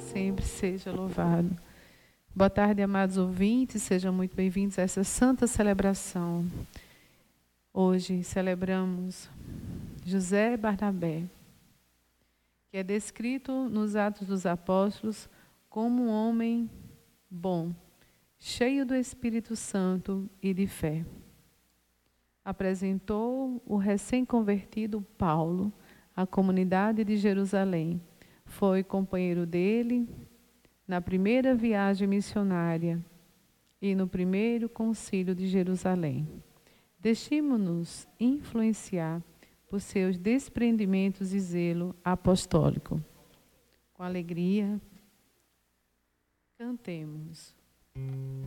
sempre seja louvado. Boa tarde, amados ouvintes, sejam muito bem-vindos a essa santa celebração. Hoje celebramos José Barnabé, que é descrito nos Atos dos Apóstolos como um homem bom, cheio do Espírito Santo e de fé. Apresentou o recém-convertido Paulo à comunidade de Jerusalém. Foi companheiro dele na primeira viagem missionária e no primeiro concílio de Jerusalém. Deixemo-nos influenciar por seus desprendimentos e zelo apostólico. Com alegria, cantemos.